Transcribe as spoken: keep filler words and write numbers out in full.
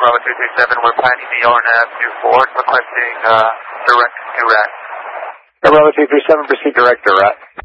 Bravo two three seven, we're planning the R N F to Ford, requesting uh, direct to R A T. Bravo two three seven, proceed direct to R A T.